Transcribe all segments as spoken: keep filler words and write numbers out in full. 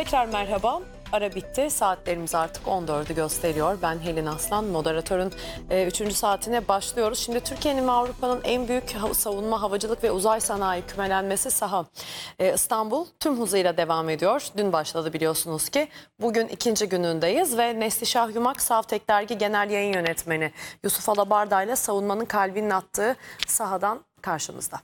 Tekrar merhaba. Ara bitti. Saatlerimiz artık on dördü gösteriyor. Ben Helin Aslan, moderatörün e, üçüncü saatine başlıyoruz. Şimdi Türkiye'nin ve Avrupa'nın en büyük savunma, havacılık ve uzay sanayi kümelenmesi SAHA. E, İstanbul tüm hızıyla devam ediyor. Dün başladı biliyorsunuz ki. Bugün ikinci günündeyiz ve Neslişah Yumak, Savtek Dergi Genel Yayın Yönetmeni Yusuf Alabarda ile savunmanın kalbinin attığı SAHA'dan karşımızda.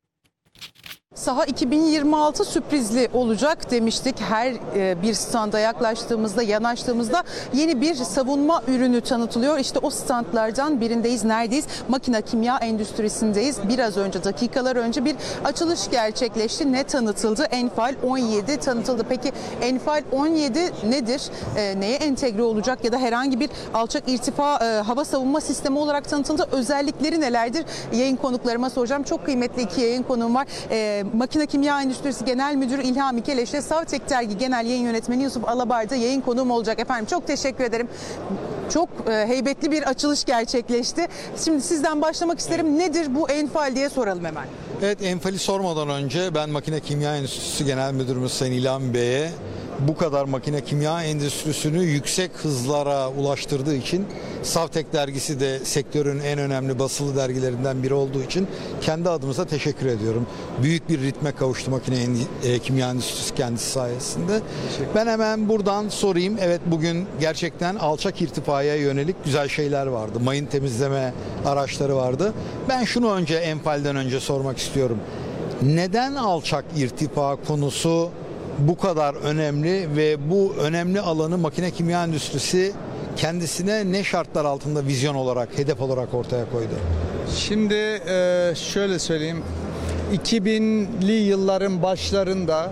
SAHA iki bin yirmi altı sürprizli olacak demiştik. Her bir standa yaklaştığımızda, yanaştığımızda yeni bir savunma ürünü tanıtılıyor. İşte o standlardan birindeyiz. Neredeyiz? Makine kimya endüstrisindeyiz. Biraz önce, dakikalar önce bir açılış gerçekleşti. Ne tanıtıldı? Enfal on yedi tanıtıldı. Peki Enfal on yedi nedir? E, neye entegre olacak ya da herhangi bir alçak irtifa e, hava savunma sistemi olarak tanıtıldı? Özellikleri nelerdir? Yayın konuklarıma soracağım. Çok kıymetli iki yayın konuğum var. E, Makine Kimya Endüstrisi Genel Müdürü İlhami Keleş ile Savtek Dergi Genel Yayın Yönetmeni Yusuf Alabarda yayın konuğum olacak. Efendim çok teşekkür ederim. Çok e, heybetli bir açılış gerçekleşti. Şimdi sizden başlamak isterim. Nedir bu Enfal diye soralım hemen. Evet, Enfal'i sormadan önce ben Makine Kimya Endüstrisi Genel Müdürümüz Sayın İlhami Bey'e bu kadar makine kimya endüstrisini yüksek hızlara ulaştırdığı için, Savtek Dergisi de sektörün en önemli basılı dergilerinden biri olduğu için kendi adımıza teşekkür ediyorum. Büyük bir ritme kavuştu makine e, kimya endüstrisi kendisi sayesinde. Ben hemen buradan sorayım. Evet, bugün gerçekten alçak irtifaya yönelik güzel şeyler vardı. Mayın temizleme araçları vardı. Ben şunu önce Enfal'den önce sormak istiyorum. Neden alçak irtifa konusu bu kadar önemli ve bu önemli alanı makine kimya endüstrisi kendisine ne şartlar altında vizyon olarak, hedef olarak ortaya koydu? Şimdi e, şöyle söyleyeyim, iki binli yılların başlarında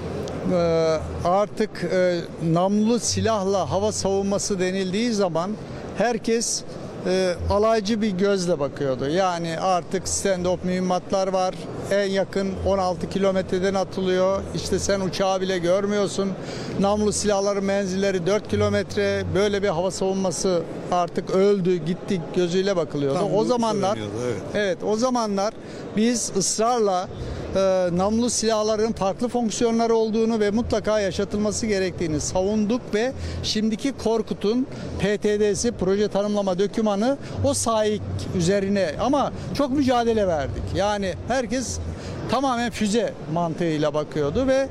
e, artık e, namlulu silahla hava savunması denildiği zaman herkes e, alaycı bir gözle bakıyordu. Yani artık stand-up mühimmatlar var. En yakın on altı kilometreden atılıyor. İşte sen uçağı bile görmüyorsun. Namlu silahların menzilleri dört kilometre. Böyle bir hava savunması artık öldü, gitti gözüyle bakılıyordu. Tam o zamanlar evet. evet, o zamanlar biz ısrarla e, namlu silahların farklı fonksiyonları olduğunu ve mutlaka yaşatılması gerektiğini savunduk ve şimdiki Korkut'un P T D'si, proje tanımlama dokümanı, o sahip üzerine ama çok mücadele verdik. Yani herkes tamamen füze mantığıyla bakıyordu ve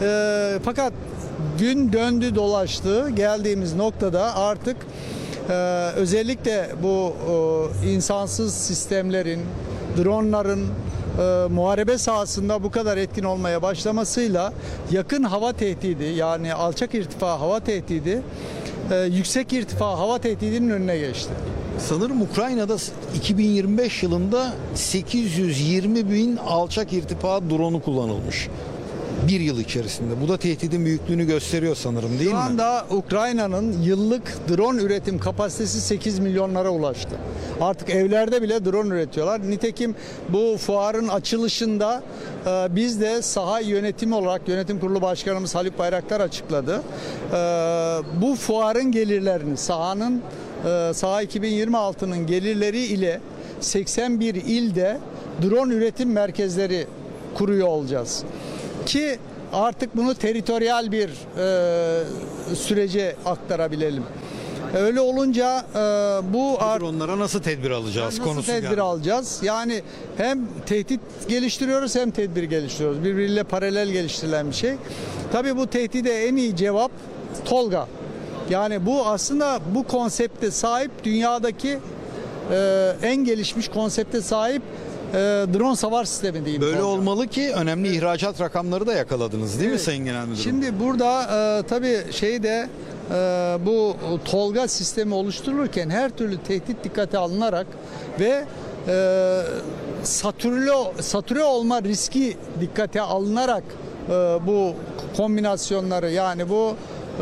e, fakat gün döndü dolaştı, geldiğimiz noktada artık e, özellikle bu e, insansız sistemlerin, dronların e, muharebe sahasında bu kadar etkin olmaya başlamasıyla yakın hava tehdidi, yani alçak irtifa hava tehdidi e, yüksek irtifa hava tehdidinin önüne geçti. Sanırım Ukrayna'da iki bin yirmi beş yılında sekiz yüz yirmi bin alçak irtifa drone'u kullanılmış. Bir yıl içerisinde. Bu da tehdidin büyüklüğünü gösteriyor sanırım, değil mi? Şu anda Ukrayna'nın yıllık drone üretim kapasitesi sekiz milyonlara ulaştı. Artık evlerde bile drone üretiyorlar. Nitekim bu fuarın açılışında e, biz de SAHA yönetimi olarak yönetim kurulu başkanımız Haluk Bayraktar açıkladı. E, bu fuarın gelirlerini, SAHA'nın e, SAHA iki bin yirmi altı'nın gelirleri ile seksen bir ilde drone üretim merkezleri kuruyor olacağız. Ki artık bunu teritoryal bir e, sürece aktarabilelim. Öyle olunca e, bu Onlara nasıl tedbir alacağız nasıl konusu tedbir geldi. alacağız? Yani hem tehdit geliştiriyoruz hem tedbir geliştiriyoruz. Birbiriyle paralel geliştirilen bir şey. Tabii bu tehdide en iyi cevap TOLGA. Yani bu aslında bu konsepte sahip, dünyadaki e, en gelişmiş konsepte sahip E, drone savar sistemi diyeyim. Böyle TOLGA. olmalı ki önemli ihracat rakamları da yakaladınız, değil Evet. mi Sayın Genel Müdürüm? Şimdi burada e, tabii şeyde e, bu TOLGA sistemi oluşturulurken her türlü tehdit dikkate alınarak ve e, satürle, satüre olma riski dikkate alınarak e, bu kombinasyonları, yani bu e,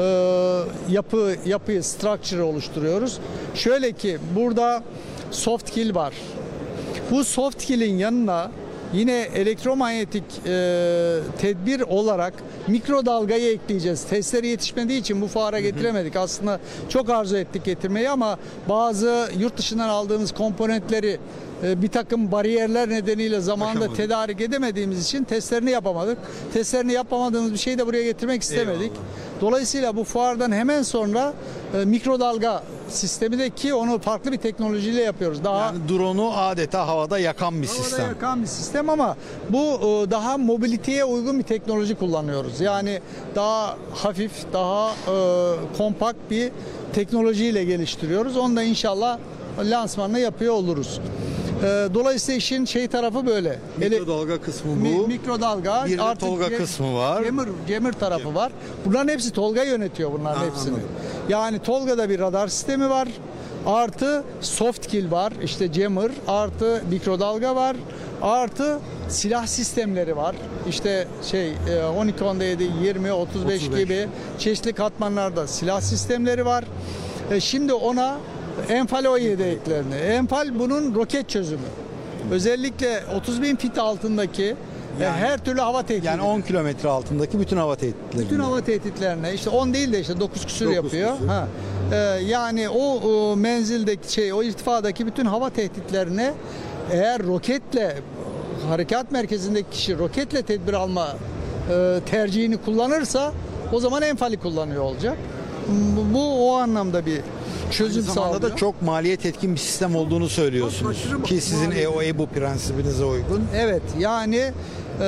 yapı yapıyı, structure oluşturuyoruz. Şöyle ki burada soft kill var. Bu soft kill'in yanına yine elektromanyetik e, tedbir olarak mikrodalgayı ekleyeceğiz. Testleri yetişmediği için bu fuara getiremedik. Aslında çok arzu ettik getirmeyi ama bazı yurt dışından aldığımız komponentleri e, bir takım bariyerler nedeniyle zamanında Aşamadık. tedarik edemediğimiz için testlerini yapamadık. Testlerini yapamadığımız bir şeyi de buraya getirmek istemedik. Eyvallah. Dolayısıyla bu fuardan hemen sonra e, mikrodalga sistemi de ki onu farklı bir teknolojiyle yapıyoruz. Daha Yani drone'u adeta havada yakan bir havada sistem. yakan bir sistem ama bu e, daha mobiliteye uygun bir teknoloji kullanıyoruz. Yani daha hafif, daha e, kompakt bir teknolojiyle geliştiriyoruz. Onu da inşallah lansmanını yapıyor oluruz. E, Dolayısıyla işin şey tarafı böyle. Ele- Mikrodalga kısmı bu. Mi- mikrodalga, Bir de artık Tolga ce- kısmı var. Jammer, jammer tarafı var. Bunların hepsi Tolga yönetiyor bunların Ha, hepsini. anladım. Yani Tolga'da bir radar sistemi var. Artı soft kill var. İşte jammer, artı mikrodalga var. Artı silah sistemleri var. İşte şey e, on iki, on yedi, yirmi, otuz beş otuz beş. gibi çeşitli katmanlarda silah sistemleri var. E, Şimdi ona Enfal on yedi eklerini. Enfal bunun roket çözümü. Özellikle otuz bin fit altındaki e, Yani- her türlü hava tehdidi. Yani on kilometre altındaki bütün hava tehditleri. Bütün hava tehditlerine işte on değil de işte dokuz küsür Dokuz yapıyor. küsür. Ha. Ee, yani o, o menzildeki şey, o irtifadaki bütün hava tehditlerine eğer roketle harekat merkezindeki kişi roketle tedbir alma e, tercihini kullanırsa o zaman Enfal'i kullanıyor olacak. Bu, bu o anlamda bir çözüm Aynı zamanda sağlıyor. da çok maliyet etkin bir sistem olduğunu söylüyorsunuz. Çok aşırı Ki sizin maliyet. E O E bu prensibinize uygun. Evet yani e,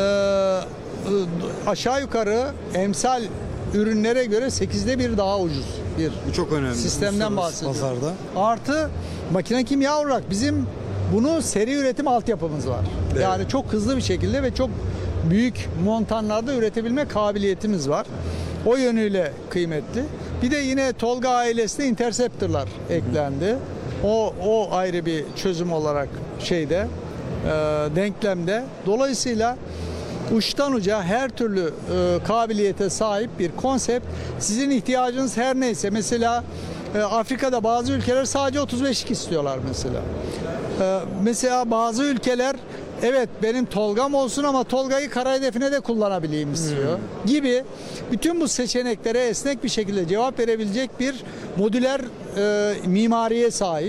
aşağı yukarı emsal ürünlere göre sekizde bir daha ucuz bir Bu çok önemli. sistemden Uluslararası bahsediyoruz. Pazarda. Artı makine kimya olarak bizim bunu seri üretim altyapımız var. Evet. Yani çok hızlı bir şekilde ve çok büyük montanlarda üretebilme kabiliyetimiz var. O yönüyle kıymetli. Bir de yine Tolga ailesine Interceptor'lar eklendi. O o ayrı bir çözüm olarak şeyde e, denklemde. Dolayısıyla uçtan uca her türlü e, kabiliyete sahip bir konsept. Sizin ihtiyacınız her neyse. Mesela e, Afrika'da bazı ülkeler sadece otuz beşlik istiyorlar mesela. E, mesela bazı ülkeler evet benim Tolgam olsun ama Tolga'yı kara hedefine de kullanabileyim istiyor gibi bütün bu seçeneklere esnek bir şekilde cevap verebilecek bir modüler e, mimariye sahip.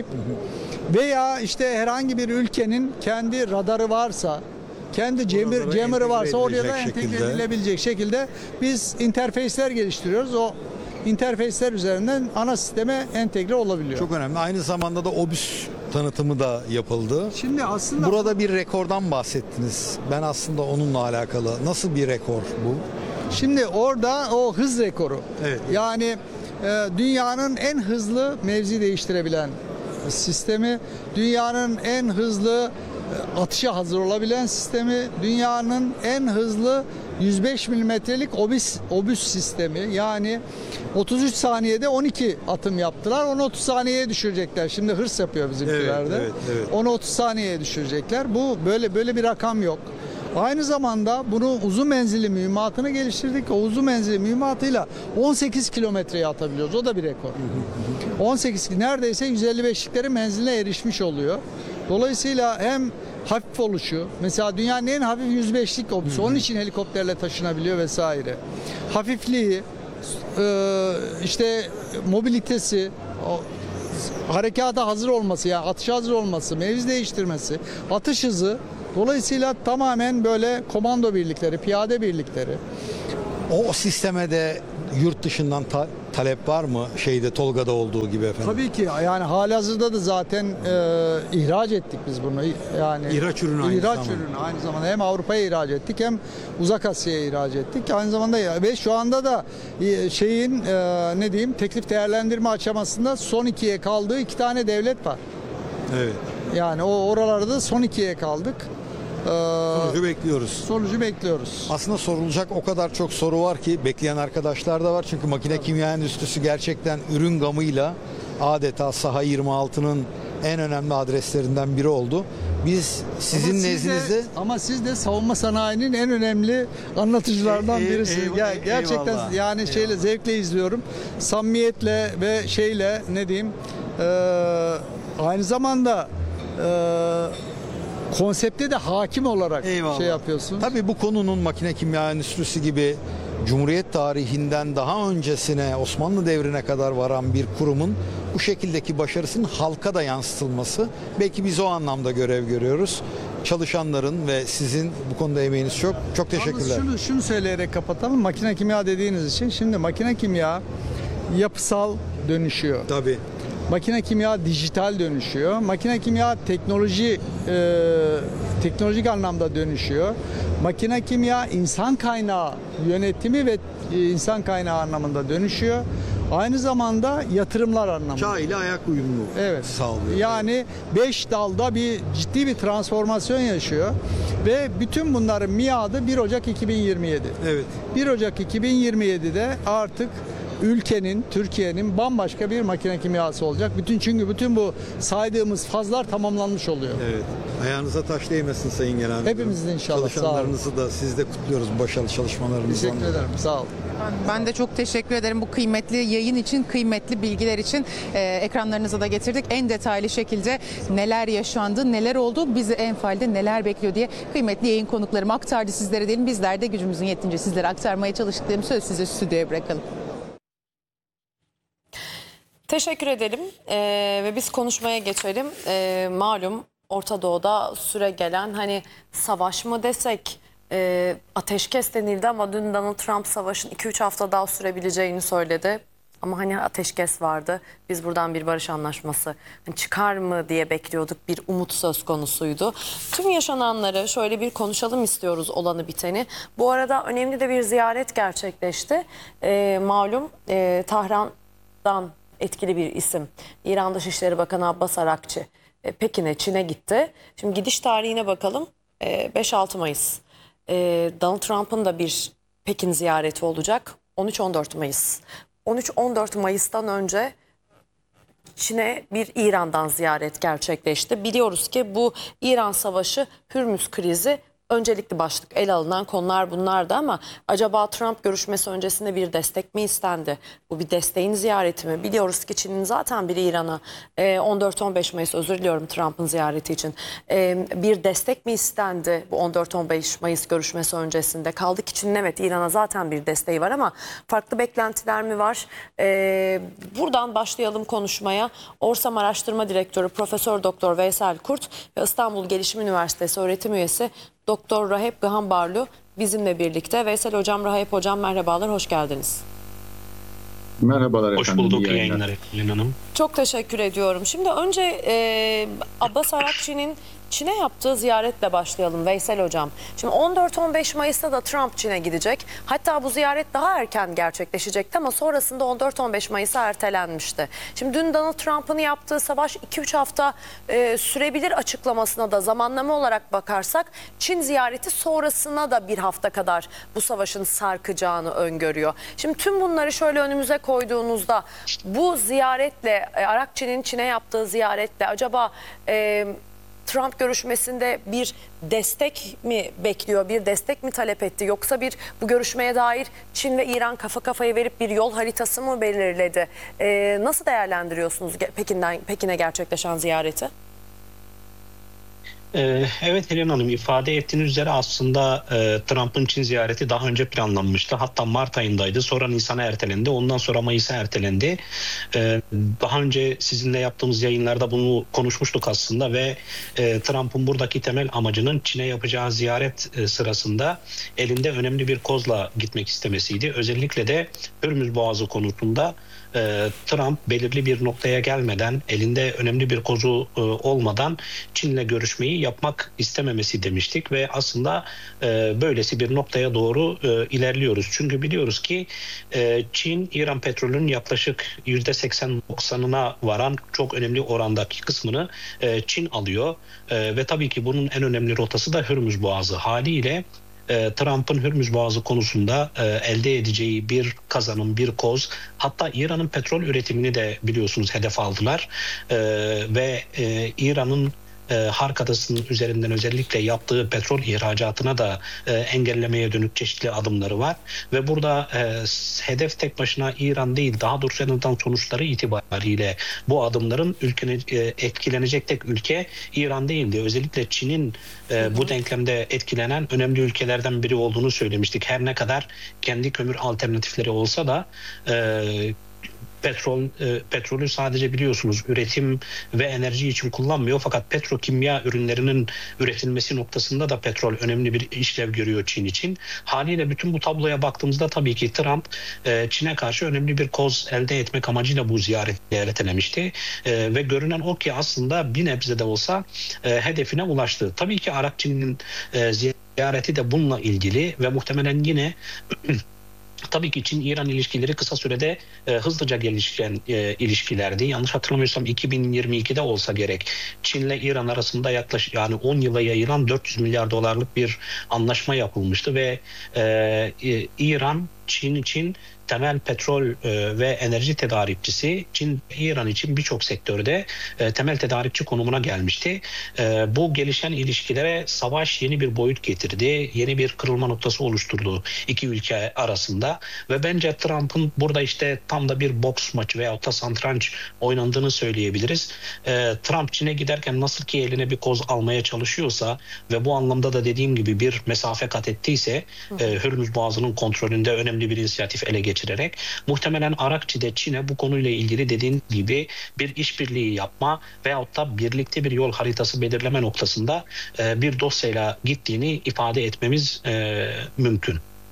Veya işte herhangi bir ülkenin kendi radarı varsa, kendi jammer, Oralara jammer'ı entegre varsa oraya da edilecek entegre şekilde. edilebilecek şekilde biz interface'ler geliştiriyoruz. O interface'ler üzerinden ana sisteme entegre olabiliyor. Çok önemli. Aynı zamanda da OBÜS tanıtımı da yapıldı. Şimdi aslında Burada bir rekordan bahsettiniz. Ben aslında onunla alakalı. Nasıl bir rekor bu? Şimdi orada o hız rekoru. Evet. Yani e, dünyanın en hızlı mevzi değiştirebilen sistemi, dünyanın en hızlı e, atışa hazır olabilen sistemi, dünyanın en hızlı yüz beş milimetrelik obüs, obüs sistemi. Yani otuz üç saniyede on iki atım yaptılar. Onu otuz saniyeye düşürecekler. Şimdi hırs yapıyor bizimkiler Evet, de. evet, evet. Onu otuz saniyeye düşürecekler. Bu böyle böyle bir rakam yok. Aynı zamanda bunu uzun menzilli mühimmatını geliştirdik. O uzun menzilli mühimmatıyla on sekiz kilometreye atabiliyoruz. O da bir rekor. on sekiz neredeyse yüz elli beşliklerin menziline erişmiş oluyor. Dolayısıyla hem hafif oluşu, mesela dünyanın en hafif yüz beşlik obüsü, onun için helikopterle taşınabiliyor vesaire. Hafifliği, e, işte mobilitesi, o harekata hazır olması, yani atışa hazır olması, mevzi değiştirmesi, atış hızı, dolayısıyla tamamen böyle komando birlikleri, piyade birlikleri. O sisteme de yurt dışından ta- talep var mı? Şeyde Tolga'da olduğu gibi efendim. Tabii ki yani halihazırda da zaten e, ihraç ettik biz bunu. Yani İhraç ürünü aynı ihraç zamanda. ürünü aynı zamanda hem Avrupa'ya ihraç ettik hem Uzak Asya'ya ihraç ettik. Aynı zamanda ya- ve şu anda da e, şeyin e, ne diyeyim teklif değerlendirme aşamasında son ikiye kaldığı iki tane devlet var. Evet. Yani o oralarda son ikiye kaldık. E, Sonucu bekliyoruz. sonucu bekliyoruz. Aslında sorulacak o kadar çok soru var ki bekleyen arkadaşlar da var. Çünkü makine kimya endüstrisi gerçekten ürün gamıyla adeta saha yirmi altının en önemli adreslerinden biri oldu. Biz sizin Ama siz de- nezdinizde ama siz de savunma sanayinin en önemli anlatıcılardan E- e- birisi. eyv- Ya eyvallah. gerçekten yani şeyle Eyvallah. zevkle izliyorum. Samimiyetle ve şeyle ne diyeyim? e, aynı zamanda e, konsepte de hakim olarak Eyvallah. şey yapıyorsun. Tabii bu konunun makine kimya endüstrisi gibi Cumhuriyet tarihinden daha öncesine Osmanlı devrine kadar varan bir kurumun bu şekildeki başarısının halka da yansıtılması belki biz o anlamda görev görüyoruz. çalışanların ve sizin bu konuda emeğiniz çok. Çok Yalnız teşekkürler. Şunu, şunu söyleyerek kapatalım. Makine kimya dediğiniz için şimdi makine kimya yapısal dönüşüyor. Tabii. Makine kimya dijital dönüşüyor. Makine kimya teknoloji e, teknolojik anlamda dönüşüyor. Makine kimya insan kaynağı yönetimi ve e, insan kaynağı anlamında dönüşüyor. Aynı zamanda yatırımlar anlamında. Çağ ile ayak uyumlu Evet. sağlıyor. Yani beş dalda bir ciddi bir transformasyon yaşıyor ve bütün bunların miadı bir Ocak iki bin yirmi yedi. Evet. bir Ocak iki bin yirmi yedi'de artık ülkenin, Türkiye'nin bambaşka bir makine kimyası olacak. Bütün çünkü bütün bu saydığımız fazlar tamamlanmış oluyor. Evet. Ayağınıza taş değmesin Sayın Genel Müdürüm. Hepimizin inşallah, sağ olun. Çalışanlarınızı da siz de kutluyoruz başarılı çalışmalarınızdan. Teşekkür ederim. Sağ olun. Ben de çok teşekkür ederim bu kıymetli yayın için, kıymetli bilgiler için. Ee, ekranlarınıza da getirdik. En detaylı şekilde neler yaşandı, neler oldu, bizi Enfal'de neler bekliyor diye kıymetli yayın konuklarım aktardı sizlere diyelim. Bizler de gücümüzün yettiğince sizlere aktarmaya çalıştıklarım söz size stüdyoya bırakalım. Teşekkür edelim Ee, ve biz konuşmaya geçelim. Ee, malum Orta Doğu'da süre gelen hani savaş mı desek, e, ateşkes denildi ama dün Donald Trump savaşın iki üç hafta daha sürebileceğini söyledi. Ama hani ateşkes vardı. Biz buradan bir barış anlaşması hani çıkar mı diye bekliyorduk. Bir umut söz konusuydu. Tüm yaşananları şöyle bir konuşalım istiyoruz, olanı biteni. Bu arada önemli de bir ziyaret gerçekleşti. Ee, malum e, Tahran'dan etkili bir isim, İran Dışişleri Bakanı Abbas Arakçı e, Pekin'e, Çin'e gitti. Şimdi gidiş tarihine bakalım. E, beş altı Mayıs. E, Donald Trump'ın da bir Pekin ziyareti olacak. on üç on dört Mayıs. on üç on dört Mayıs'tan önce Çin'e bir İran'dan ziyaret gerçekleşti. Biliyoruz ki bu İran Savaşı, Hürmüz krizi öncelikli başlık ele alınan konular bunlardı ama acaba Trump görüşmesi öncesinde bir destek mi istendi? Bu bir desteğin ziyareti mi? Biliyoruz ki Çin'in zaten bir İran'a on dört on beş Mayıs, özür diliyorum Trump'ın ziyareti için, bir destek mi istendi bu on dört on beş Mayıs görüşmesi öncesinde? Kaldı ki Çin'in evet İran'a zaten bir desteği var ama farklı beklentiler mi var? Buradan başlayalım konuşmaya. Orsam Araştırma Direktörü Profesör Doktor Veysel Kurt ve İstanbul Gelişim Üniversitesi öğretim üyesi Doktor Rahip Gahambarlu bizimle birlikte. Veysel Hocam, Rahip Hocam merhabalar, hoş geldiniz. Merhabalar Hoş efendim. bulduk, iyi iyi yayınlar. yayınlar Elin Hanım. Çok teşekkür ediyorum. Şimdi önce e, Abbas Arakçı'nın Çin'e yaptığı ziyaretle başlayalım Veysel Hocam. Şimdi on dört on beş Mayıs'ta da Trump Çin'e gidecek. Hatta bu ziyaret daha erken gerçekleşecekti ama sonrasında on dört on beş Mayıs'a ertelenmişti. Şimdi dün Donald Trump'ın yaptığı savaş iki üç hafta e, sürebilir açıklamasına da zamanlama olarak bakarsak Çin ziyareti sonrasına da bir hafta kadar bu savaşın sarkacağını öngörüyor. Şimdi tüm bunları şöyle önümüze koyduğunuzda bu ziyaretle, e, Arakçı'nın Çin'e yaptığı ziyaretle acaba E, Trump görüşmesinde bir destek mi bekliyor, bir destek mi talep etti? Yoksa bir bu görüşmeye dair Çin ve İran kafa kafaya verip bir yol haritası mı belirledi? Ee, nasıl değerlendiriyorsunuz Pekin'den Pekin'e gerçekleşen ziyareti? Ee, evet Helen Hanım, ifade ettiğiniz üzere aslında e, Trump'ın Çin ziyareti daha önce planlanmıştı. Hatta Mart ayındaydı. Sonra Nisan'a ertelendi. Ondan sonra Mayıs'a ertelendi. Ee, daha önce sizinle yaptığımız yayınlarda bunu konuşmuştuk aslında ve e, Trump'ın buradaki temel amacının Çin'e yapacağı ziyaret e, sırasında elinde önemli bir kozla gitmek istemesiydi. Özellikle de Hürmüz Boğazı konusunda e, Trump belirli bir noktaya gelmeden, elinde önemli bir kozu e, olmadan Çin'le görüşmeyi yapmak istememesi demiştik ve aslında e, böylesi bir noktaya doğru e, ilerliyoruz. Çünkü biliyoruz ki e, Çin, İran petrolünün yaklaşık yüzde seksen doksanına varan çok önemli orandaki kısmını e, Çin alıyor. E, ve tabii ki bunun en önemli rotası da Hürmüz Boğazı. Haliyle Trump'ın Hürmüz Boğazı konusunda e, elde edeceği bir kazanım, bir koz, hatta İran'ın petrol üretimini de biliyorsunuz hedef aldılar e, ve e, İran'ın e, Hark Adası'nın üzerinden özellikle yaptığı petrol ihracatına da e, engellemeye dönük çeşitli adımları var ve burada e, hedef tek başına İran değil, daha doğrusu en azından sonuçları itibariyle bu adımların ülkene, e, etkilenecek tek ülke İran değildi. Özellikle Çin'in e, bu denklemde etkilenen önemli ülkelerden biri olduğunu söylemiştik. Her ne kadar kendi kömür alternatifleri olsa da e, petrol e, petrolü sadece biliyorsunuz üretim ve enerji için kullanmıyor, fakat petrokimya ürünlerinin üretilmesi noktasında da petrol önemli bir işlev görüyor Çin için. Haliyle bütün bu tabloya baktığımızda tabii ki Trump e, Çin'e karşı önemli bir koz elde etmek amacıyla bu ziyareti ertelemişti. E, ve görünen o ki aslında bir nebze de olsa e, hedefine ulaştı. Tabii ki Arakçı'nın e, ziyareti de bununla ilgili ve muhtemelen yine tabii ki Çin-İran ilişkileri kısa sürede e, hızlıca gelişen e, ilişkilerdi. Yanlış hatırlamıyorsam iki bin yirmi ikide olsa gerek Çin'le İran arasında yaklaşık yani on yıla yayılan dört yüz milyar dolarlık bir anlaşma yapılmıştı ve e, e, İran Çin için temel petrol e, ve enerji tedarikçisi, Çin ve İran için birçok sektörde e, temel tedarikçi konumuna gelmişti. E, bu gelişen ilişkilere savaş yeni bir boyut getirdi, yeni bir kırılma noktası oluşturdu iki ülke arasında ve bence Trump'ın burada işte tam da bir boks maçı veyahut da satranç oynandığını söyleyebiliriz. E, Trump Çin'e giderken nasıl ki eline bir koz almaya çalışıyorsa ve bu anlamda da dediğim gibi bir mesafe kat ettiyse e, Hürmüz Boğazı'nın kontrolünde önemli bir inisiyatif ele geçirdi. geçirerek muhtemelen Arakçı'da Çin'e bu konuyla ilgili dediğin gibi bir işbirliği yapma veyahut da birlikte bir yol haritası belirleme noktasında e, bir dosyayla gittiğini ifade etmemiz e, mümkün.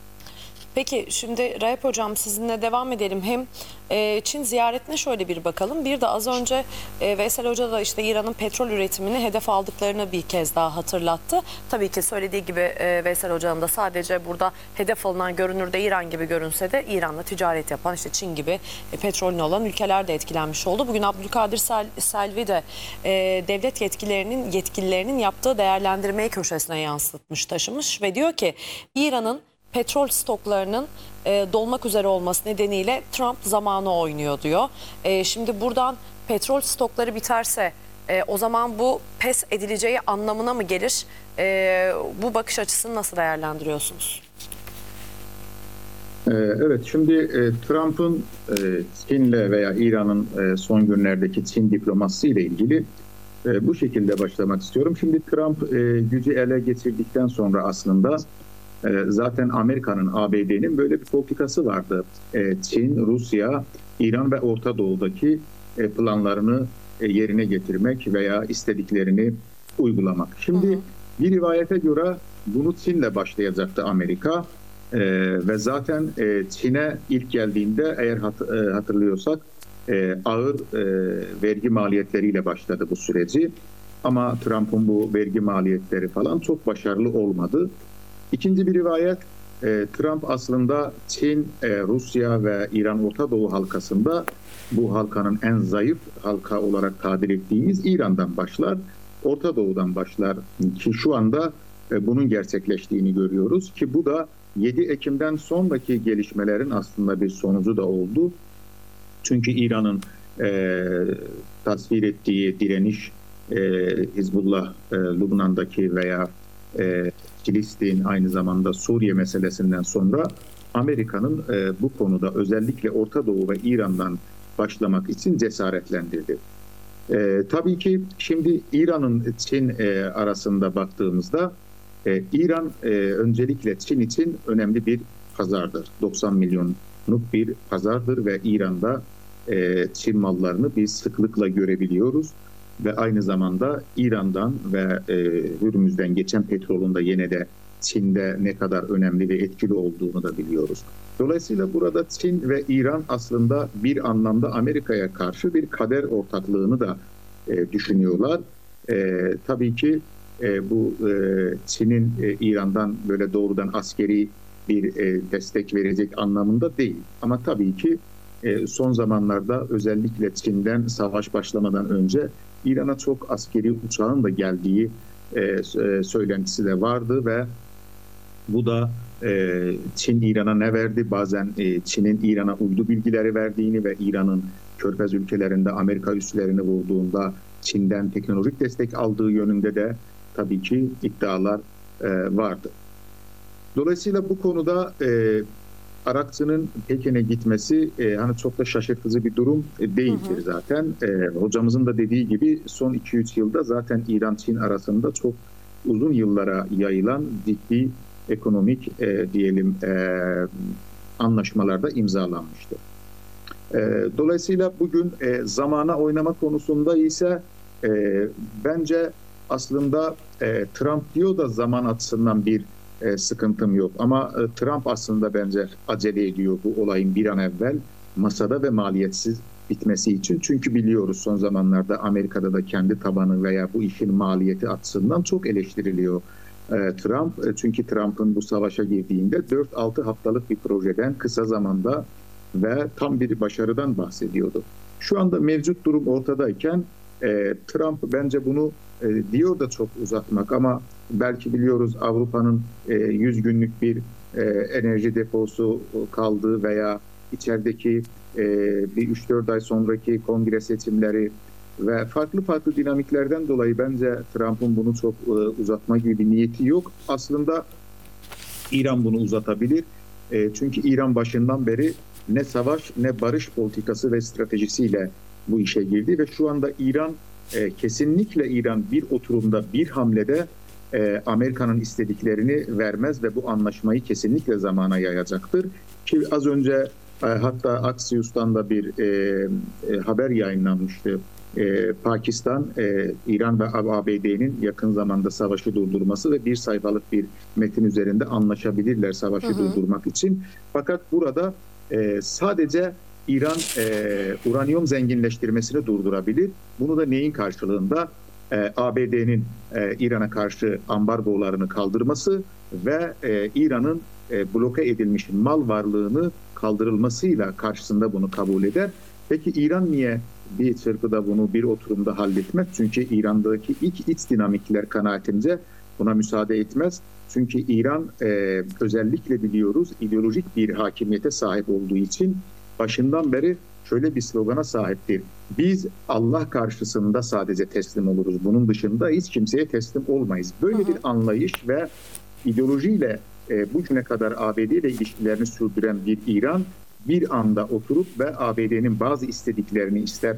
Peki şimdi Rahip Hocam sizinle devam edelim. Hem e, Çin ziyaretine şöyle bir bakalım. Bir de az önce e, Veysel Hoca da işte İran'ın petrol üretimini hedef aldıklarını bir kez daha hatırlattı. Tabii ki söylediği gibi e, Veysel Hoca'nın da sadece burada hedef alınan görünürde İran gibi görünse de İran'la ticaret yapan işte Çin gibi e, petrolün olan ülkeler de etkilenmiş oldu. Bugün Abdülkadir Sel Selvi de e, devlet yetkililerinin yetkililerinin yaptığı değerlendirmeyi köşesine yansıtmış, taşımış ve diyor ki İran'ın petrol stoklarının e, dolmak üzere olması nedeniyle Trump zamanı oynuyor diyor. E, şimdi buradan petrol stokları biterse e, o zaman bu pes edileceği anlamına mı gelir? E, bu bakış açısını nasıl değerlendiriyorsunuz? Evet, şimdi Trump'ın Çin'le veya İran'ın son günlerdeki Çin diplomasisi ile ilgili bu şekilde başlamak istiyorum. Şimdi Trump gücü ele geçirdikten sonra aslında zaten Amerika'nın, A B D'nin böyle bir politikası vardı. Çin, Rusya, İran ve Orta Doğu'daki planlarını yerine getirmek veya istediklerini uygulamak. Şimdi hı hı. bir rivayete göre bunu Çin'le başlayacaktı Amerika. Ee, ve zaten e, Çin'e ilk geldiğinde eğer hat, e, hatırlıyorsak e, ağır e, vergi maliyetleriyle başladı bu süreci. Ama Trump'ın bu vergi maliyetleri falan çok başarılı olmadı. İkinci bir rivayet, e, Trump aslında Çin, e, Rusya ve İran Orta Doğu halkasında bu halkanın en zayıf halka olarak tabir ettiğimiz İran'dan başlar, Orta Doğu'dan başlar ki şu anda e, bunun gerçekleştiğini görüyoruz ki bu da yedi Ekim'den sonraki gelişmelerin aslında bir sonucu da oldu. Çünkü İran'ın e, tasvir ettiği direniş e, Hizbullah e, Lübnan'daki veya e, Filistin aynı zamanda Suriye meselesinden sonra Amerika'nın e, bu konuda özellikle Orta Doğu ve İran'dan başlamak için cesaretlendirdi. E, tabii ki şimdi İran'ın Çin e, arasında baktığımızda Ee, İran e, öncelikle Çin için önemli bir pazardır. doksan milyonluk bir pazardır ve İran'da e, Çin mallarını biz sıklıkla görebiliyoruz. Ve aynı zamanda İran'dan ve e, Hürmüz'den geçen petrolün de yine de Çin'de ne kadar önemli ve etkili olduğunu da biliyoruz. Dolayısıyla burada Çin ve İran aslında bir anlamda Amerika'ya karşı bir kader ortaklığını da e, düşünüyorlar. E, tabii ki E, bu e, Çin'in e, İran'dan böyle doğrudan askeri bir e, destek verecek anlamında değil. Ama tabii ki e, son zamanlarda özellikle Çin'den savaş başlamadan önce İran'a çok askeri uçağın da geldiği e, e, söylentisi de vardı ve bu da e, Çin İran'a ne verdi? Bazen e, Çin'in İran'a uydu bilgileri verdiğini ve İran'ın Körfez ülkelerinde Amerika üslerini vurduğunda Çin'den teknolojik destek aldığı yönünde de tabii ki iddialar e, vardı. Dolayısıyla bu konuda e, Arakçı'nın Pekin'e gitmesi e, hani çok da şaşırtıcı bir durum e, değildir hı hı. zaten. E, hocamızın da dediği gibi son iki üç yılda zaten İran-Çin arasında çok uzun yıllara yayılan ciddi ekonomik e, diyelim e, anlaşmalarda imzalanmıştı. E, dolayısıyla bugün e, zamana oynama konusunda ise e, bence aslında e, Trump diyor da zaman açısından bir e, sıkıntım yok. Ama e, Trump aslında bence acele ediyor bu olayın bir an evvel masada ve maliyetsiz bitmesi için. Çünkü biliyoruz son zamanlarda Amerika'da da kendi tabanı veya bu işin maliyeti açısından çok eleştiriliyor e, Trump. E, çünkü Trump'ın bu savaşa girdiğinde dört altı haftalık bir projeden kısa zamanda ve tam bir başarıdan bahsediyordu. Şu anda mevcut durum ortadayken e, Trump bence bunu e, diyor da çok uzatmak, ama belki biliyoruz Avrupa'nın e, yüz günlük bir e, enerji deposu kaldığı veya içerideki e, bir üç dört ay sonraki kongre seçimleri ve farklı farklı dinamiklerden dolayı bence Trump'ın bunu çok e, uzatma gibi bir niyeti yok. Aslında İran bunu uzatabilir. E, çünkü İran başından beri ne savaş ne barış politikası ve stratejisiyle bu işe girdi ve şu anda İran e, kesinlikle İran bir oturumda, bir hamlede e, Amerika'nın istediklerini vermez ve bu anlaşmayı kesinlikle zamana yayacaktır. Ki az önce e, hatta Axios'tan da bir e, e, haber yayınlanmıştı. E, Pakistan, e, İran ve A B D'nin yakın zamanda savaşı durdurması ve bir sayfalık bir metin üzerinde anlaşabilirler savaşı hı hı. durdurmak için. Fakat burada e, sadece İran e, uranyum zenginleştirmesini durdurabilir. Bunu da neyin karşılığında? E, A B D'nin e, İran'a karşı ambargolarını kaldırması ve e, İran'ın e, bloke edilmiş mal varlığını kaldırılmasıyla karşısında bunu kabul eder. Peki İran niye bir çırpıda bunu bir oturumda halletmez? Çünkü İran'daki ilk iç dinamikler kanaatimce buna müsaade etmez. Çünkü İran e, özellikle biliyoruz ideolojik bir hakimiyete sahip olduğu için başından beri şöyle bir slogana sahiptir. Biz Allah karşısında sadece teslim oluruz. Bunun dışında hiç kimseye teslim olmayız. Böyle bir anlayış ve ideolojiyle e, bugüne kadar A B D ile ilişkilerini sürdüren bir İran bir anda oturup ve A B D'nin bazı istediklerini, ister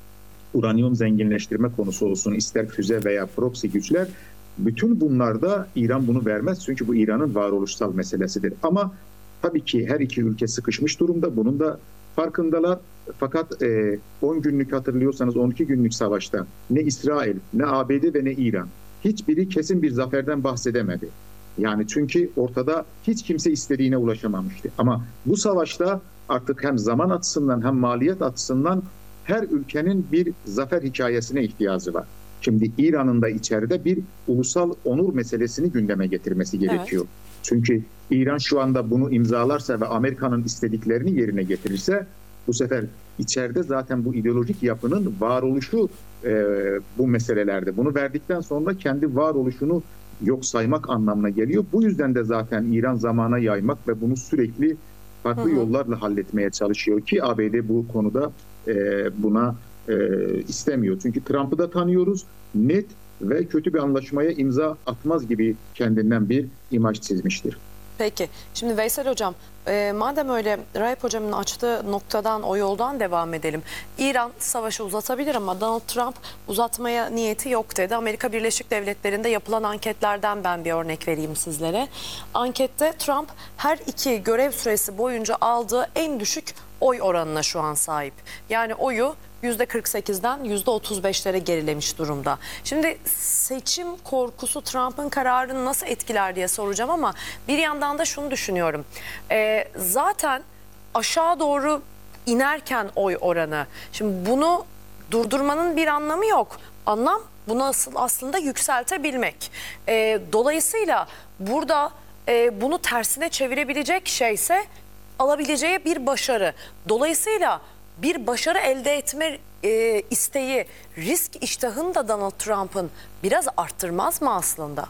uranyum zenginleştirme konusu olsun, ister füze veya proxy güçler, bütün bunlarda İran bunu vermez. Çünkü bu İran'ın varoluşsal meselesidir. Ama tabii ki her iki ülke sıkışmış durumda. Bunun da farkındalar. Fakat e, on günlük hatırlıyorsanız on iki günlük savaşta ne İsrail, ne A B D ve ne İran hiçbiri kesin bir zaferden bahsedemedi. Yani çünkü ortada hiç kimse istediğine ulaşamamıştı. Ama bu savaşta artık hem zaman açısından hem maliyet açısından her ülkenin bir zafer hikayesine ihtiyacı var. Şimdi İran'ın da içeride bir ulusal onur meselesini gündeme getirmesi gerekiyor. Evet. Çünkü İran şu anda bunu imzalarsa ve Amerika'nın istediklerini yerine getirirse bu sefer içeride zaten bu ideolojik yapının varoluşu e, bu meselelerde. Bunu verdikten sonra kendi varoluşunu yok saymak anlamına geliyor. Bu yüzden de zaten İran zamana yaymak ve bunu sürekli farklı hı hı. yollarla halletmeye çalışıyor ki A B D bu konuda e, buna e, istemiyor. Çünkü Trump'ı da tanıyoruz. Net ve kötü bir anlaşmaya imza atmaz gibi kendinden bir imaj çizmiştir. Peki. Şimdi Veysel Hocam, e, madem öyle Raip Hocam'ın açtığı noktadan, o yoldan devam edelim. İran savaşı uzatabilir ama Donald Trump uzatmaya niyeti yok dedi. Amerika Birleşik Devletleri'nde yapılan anketlerden ben bir örnek vereyim sizlere. Ankette Trump her iki görev süresi boyunca aldığı en düşük oy oranına şu an sahip. Yani oyu yüzde kırk sekizden yüzde otuz beşlere gerilemiş durumda. Şimdi seçim korkusu Trump'ın kararını nasıl etkiler diye soracağım ama bir yandan da şunu düşünüyorum. Ee, zaten aşağı doğru inerken oy oranı. Şimdi bunu durdurmanın bir anlamı yok. Anlam bunu asıl aslında yükseltebilmek. Ee, dolayısıyla burada e, bunu tersine çevirebilecek şeyse alabileceği bir başarı. Dolayısıyla bir başarı elde etme e, isteği, risk iştahını da Donald Trump'ın biraz arttırmaz mı aslında?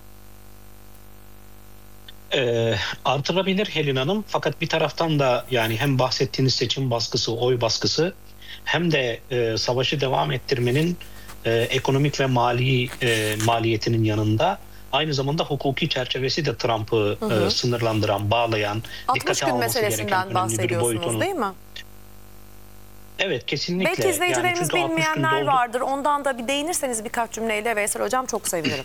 E, artırabilir Helin Hanım. Fakat bir taraftan da yani hem bahsettiğiniz seçim baskısı, oy baskısı hem de e, savaşı devam ettirmenin e, ekonomik ve mali e, maliyetinin yanında aynı zamanda hukuki çerçevesi de Trump'ı e, sınırlandıran, bağlayan, altmış gün meselesinden bahsediyorsunuz değil mi? Evet, kesinlikle. Belki izleyicilerimiz yani bilmeyenler vardır. Ondan da bir değinirseniz birkaç cümleyle Veysel Hocam çok sevinirim.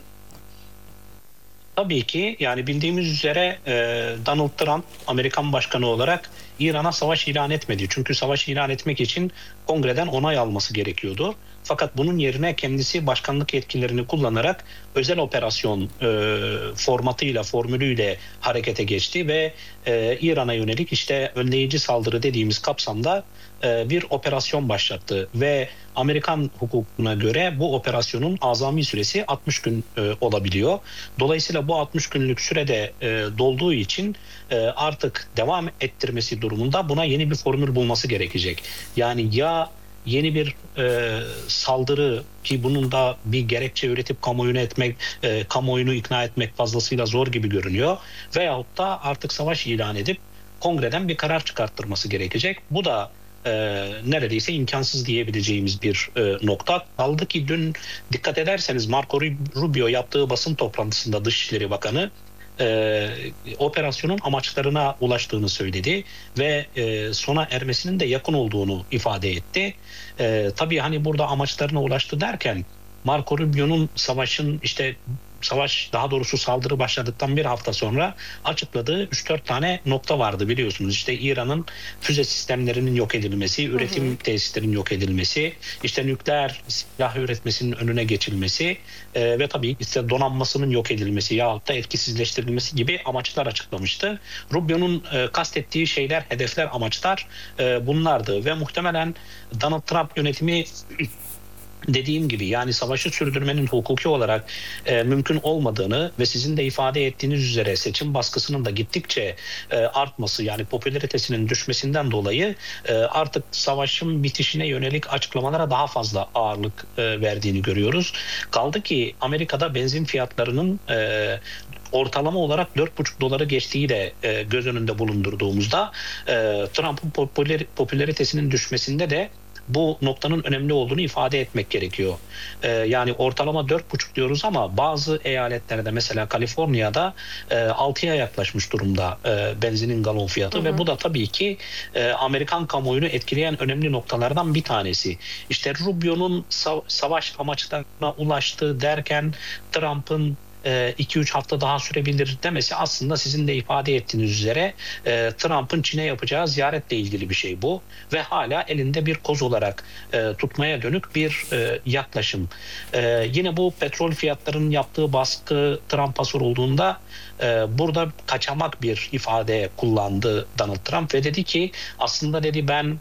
Tabii ki yani bildiğimiz üzere Donald Trump Amerikan başkanı olarak İran'a savaş ilan etmedi. Çünkü savaş ilan etmek için kongreden onay alması gerekiyordu. Fakat bunun yerine kendisi başkanlık yetkilerini kullanarak özel operasyon e, formatıyla, formülüyle harekete geçti ve e, İran'a yönelik işte önleyici saldırı dediğimiz kapsamda e, bir operasyon başlattı ve Amerikan hukukuna göre bu operasyonun azami süresi altmış gün e, olabiliyor. Dolayısıyla bu altmış günlük sürede e, dolduğu için e, artık devam ettirmesi durumunda buna yeni bir formül bulması gerekecek. Yani ya yeni bir e, saldırı, ki bunun da bir gerekçe üretip kamuoyunu etmek, e, kamuoyunu ikna etmek fazlasıyla zor gibi görünüyor. Veyahut da artık savaş ilan edip kongreden bir karar çıkarttırması gerekecek. Bu da e, neredeyse imkansız diyebileceğimiz bir e, nokta. Kaldı ki dün dikkat ederseniz Marco Rubio yaptığı basın toplantısında Dışişleri Bakanı E, operasyonun amaçlarına ulaştığını söyledi ve e, sona ermesinin de yakın olduğunu ifade etti. E, tabii hani burada amaçlarına ulaştı derken Marco Rubio'nun savaşın işte savaş daha doğrusu saldırı başladıktan bir hafta sonra açıkladığı üç dört tane nokta vardı biliyorsunuz. İşte İran'ın füze sistemlerinin yok edilmesi, üretim hı hı. tesislerinin yok edilmesi, işte nükleer silah üretmesinin önüne geçilmesi e, ve tabii işte donanmasının yok edilmesi yahut da etkisizleştirilmesi gibi amaçlar açıklamıştı. Rubio'nun e, kastettiği şeyler, hedefler, amaçlar e, bunlardı ve muhtemelen Donald Trump yönetimi dediğim gibi yani savaşı sürdürmenin hukuki olarak e, mümkün olmadığını ve sizin de ifade ettiğiniz üzere seçim baskısının da gittikçe e, artması, yani popülaritesinin düşmesinden dolayı e, artık savaşın bitişine yönelik açıklamalara daha fazla ağırlık e, verdiğini görüyoruz. Kaldı ki Amerika'da benzin fiyatlarının e, ortalama olarak dört buçuk doları geçtiği de e, göz önünde bulundurduğumuzda e, Trump'ın popüler, popülaritesinin düşmesinde de bu noktanın önemli olduğunu ifade etmek gerekiyor. Ee, yani ortalama dört buçuk diyoruz ama bazı eyaletlerde mesela Kaliforniya'da e, altıya yaklaşmış durumda e, benzinin galon fiyatı hı hı. ve bu da tabii ki e, Amerikan kamuoyunu etkileyen önemli noktalardan bir tanesi. İşte Rubio'nun sa- savaş amaçlarına ulaştığı derken Trump'ın iki üç hafta daha sürebilir demesi aslında sizin de ifade ettiğiniz üzere e, Trump'ın Çin'e yapacağı ziyaretle ilgili bir şey bu ve hala elinde bir koz olarak e, tutmaya dönük bir e, yaklaşım. E, yine bu petrol fiyatlarının yaptığı baskı Trump'a sorulduğunda e, burada kaçamak bir ifade kullandı Donald Trump ve dedi ki aslında dedi ben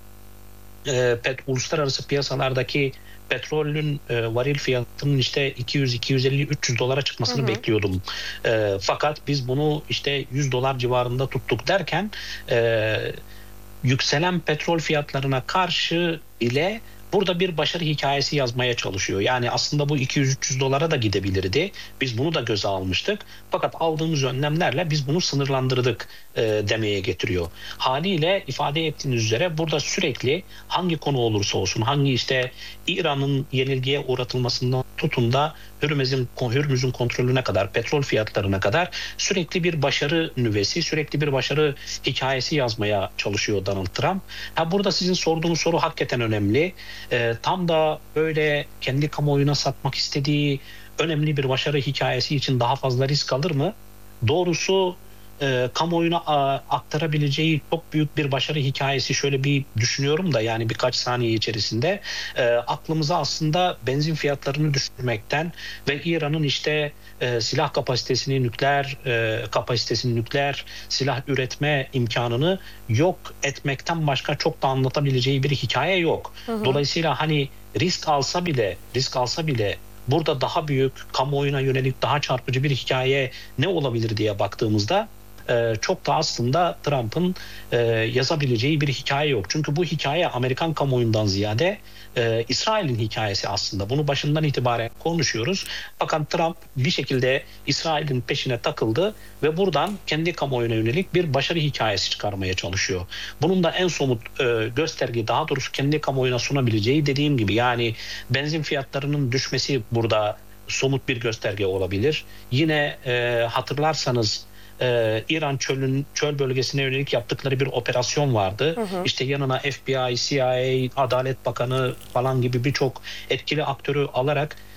e, pet, uluslararası piyasalardaki petrolün e, varil fiyatının işte iki yüz iki yüz elli üç yüz dolara çıkmasını hı hı. bekliyordum. E, fakat biz bunu işte yüz dolar civarında tuttuk derken e, yükselen petrol fiyatlarına karşı bile burada bir başarı hikayesi yazmaya çalışıyor. Yani aslında bu iki yüz üç yüz dolara da gidebilirdi. Biz bunu da göze almıştık. Fakat aldığımız önlemlerle biz bunu sınırlandırdık e, demeye getiriyor. Haliyle ifade ettiğiniz üzere burada sürekli hangi konu olursa olsun, hangi işte İran'ın yenilgiye uğratılmasından tutun da Hürmüz'ün, Hürmüz'ün kontrolüne kadar, petrol fiyatlarına kadar sürekli bir başarı nüvesi, sürekli bir başarı hikayesi yazmaya çalışıyor Donald Trump. Ha, burada sizin sorduğunuz soru hakikaten önemli. E, tam da böyle kendi kamuoyuna satmak istediği önemli bir başarı hikayesi için daha fazla risk alır mı? Doğrusu e, kamuoyuna a, aktarabileceği çok büyük bir başarı hikayesi şöyle bir düşünüyorum da yani birkaç saniye içerisinde e, aklımıza aslında benzin fiyatlarını düşürmekten ve İran'ın işte e, silah kapasitesini, nükleer e, kapasitesini, nükleer silah üretme imkanını yok etmekten başka çok da anlatabileceği bir hikaye yok. Hı hı. Dolayısıyla hani risk alsa bile, risk alsa bile burada daha büyük, kamuoyuna yönelik daha çarpıcı bir hikaye ne olabilir diye baktığımızda e, çok da aslında Trump'ın e, yazabileceği bir hikaye yok. Çünkü bu hikaye Amerikan kamuoyundan ziyade e, İsrail'in hikayesi aslında. Bunu başından itibaren konuşuyoruz. Fakat Trump bir şekilde İsrail'in peşine takıldı ve buradan kendi kamuoyuna yönelik bir başarı hikayesi çıkarmaya çalışıyor. Bunun da en somut e, gösterge, daha doğrusu kendi kamuoyuna sunabileceği dediğim gibi yani benzin fiyatlarının düşmesi burada somut bir gösterge olabilir. Yine e, hatırlarsanız Ee, İran çölün çöl bölgesine yönelik yaptıkları bir operasyon vardı. Hı hı. İşte yanına F B I, C I A, Adalet Bakanı falan gibi birçok etkili aktörü alarak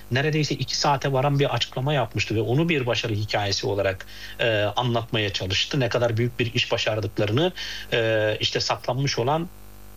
neredeyse iki saate varan bir açıklama yapmıştı ve onu bir başarı hikayesi olarak e, anlatmaya çalıştı. Ne kadar büyük bir iş başardıklarını, e, işte saklanmış olan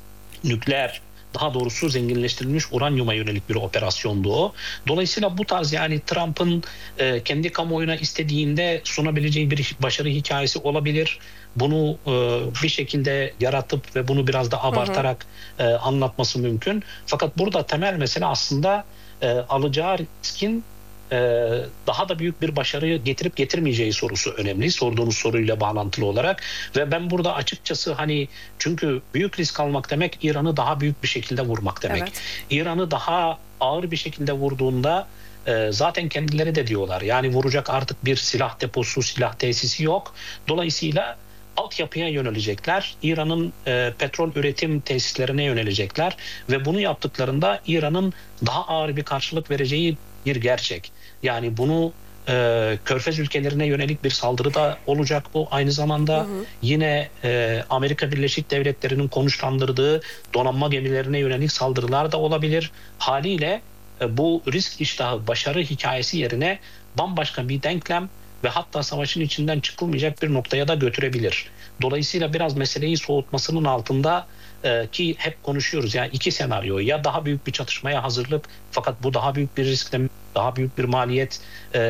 nükleer, daha doğrusu zenginleştirilmiş uranyuma yönelik bir operasyondu o. Dolayısıyla bu tarz, yani Trump'ın e, kendi kamuoyuna istediğinde sunabileceği bir başarı hikayesi olabilir. Bunu e, bir şekilde yaratıp ve bunu biraz da abartarak hı hı. E, anlatması mümkün. Fakat burada temel mesele aslında e, alacağı riskin Ee, daha da büyük bir başarıyı getirip getirmeyeceği sorusu önemli, sorduğunuz soruyla bağlantılı olarak. Ve ben burada açıkçası hani, çünkü büyük risk almak demek İran'ı daha büyük bir şekilde vurmak demek. Evet. İran'ı daha ağır bir şekilde vurduğunda e, zaten kendileri de diyorlar, yani vuracak artık bir silah deposu, silah tesisi yok. Dolayısıyla altyapıya yönelecekler. İran'ın e, petrol üretim tesislerine yönelecekler ve bunu yaptıklarında İran'ın daha ağır bir karşılık vereceği bir gerçek. Yani bunu e, Körfez ülkelerine yönelik bir saldırı da olacak bu. Aynı zamanda hı hı. yine e, Amerika Birleşik Devletleri'nin konuşlandırdığı donanma gemilerine yönelik saldırılar da olabilir. Haliyle e, bu risk iştahı başarı hikayesi yerine bambaşka bir denklem ve hatta savaşın içinden çıkılmayacak bir noktaya da götürebilir. Dolayısıyla biraz meseleyi soğutmasının altında e, ki hep konuşuyoruz, yani iki senaryo, ya daha büyük bir çatışmaya hazırlık fakat bu daha büyük bir risk demek, daha büyük bir maliyet e,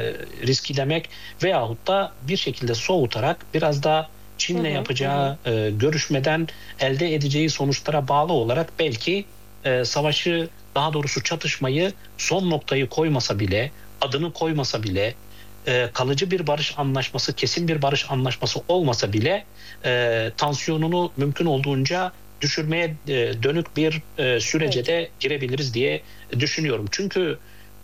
riski demek, veyahut da bir şekilde soğutarak biraz da Çin'le hı hı, yapacağı hı. E, görüşmeden elde edeceği sonuçlara bağlı olarak belki e, savaşı, daha doğrusu çatışmayı son noktayı koymasa bile, adını koymasa bile, e, kalıcı bir barış anlaşması, kesin bir barış anlaşması olmasa bile e, tansiyonunu mümkün olduğunca düşürmeye e, dönük bir e, sürece evet. de girebiliriz diye düşünüyorum. Çünkü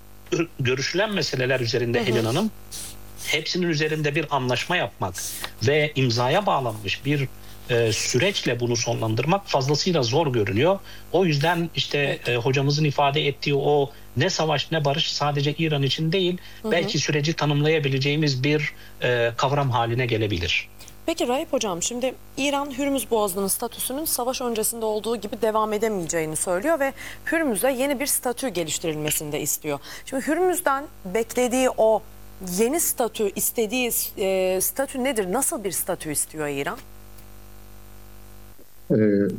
görüşülen meseleler üzerinde hı hı. Helin Hanım, hepsinin üzerinde bir anlaşma yapmak ve imzaya bağlanmış bir e, süreçle bunu sonlandırmak fazlasıyla zor görünüyor. O yüzden işte evet. e, hocamızın ifade ettiği o ne savaş ne barış sadece İran için değil, hı hı. belki süreci tanımlayabileceğimiz bir e, kavram haline gelebilir. Peki Rahip Hocam, şimdi İran Hürmüz Boğazı'nın statüsünün savaş öncesinde olduğu gibi devam edemeyeceğini söylüyor ve Hürmüz'e yeni bir statü geliştirilmesini de istiyor. Şimdi Hürmüz'den beklediği o yeni statü, istediği e, statü nedir? Nasıl bir statü istiyor İran? Ee,